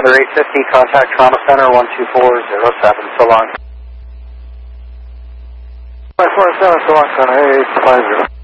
Thunder 850, contact Toronto Center 12407, so long. 547, so long, Center 850.